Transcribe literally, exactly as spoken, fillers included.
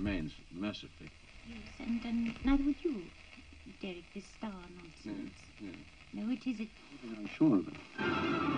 remains, mercifully. Yes, and um, neither would you, Derek, this star nonsense. Yes, yes. No, it isn't. I'm sure of it.